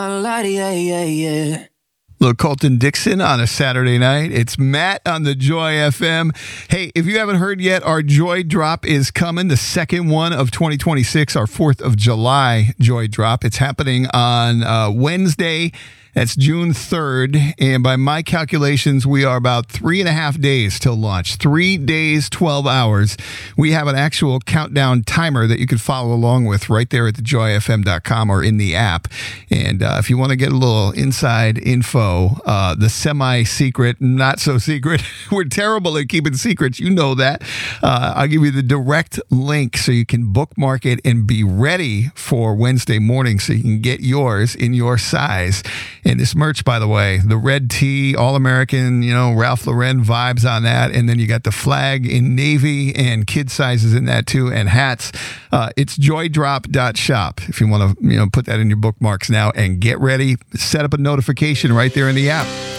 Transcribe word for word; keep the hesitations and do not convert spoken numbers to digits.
Yeah, yeah, yeah. Little Colton Dixon on a Saturday night. It's Matt on the Joy F M. Hey, if you haven't heard yet, our Joy Drop is coming. The second one of twenty twenty-six, our fourth of July Joy Drop. It's happening on uh, Wednesday. That's June third. And by my calculations, we are about three and a half days till launch. Three days, twelve hours. We have an actual countdown timer that you can follow along with right there at the joy f m dot com or in the app. And uh, if you want to get a little inside info, uh, the semi-secret, not so secret, we're terrible at keeping secrets. You know that. Uh, I'll give you the direct link so you can bookmark it and be ready for Wednesday morning so you can get yours in your size. And this merch, by the way, the red tee, all-American, you know, Ralph Lauren vibes on that. And then you got the flag in navy and kid sizes in that too, and hats. Uh, it's joy drop dot shop if you want to, you know, put that in your bookmarks now and get ready. Set up a notification right there in the app.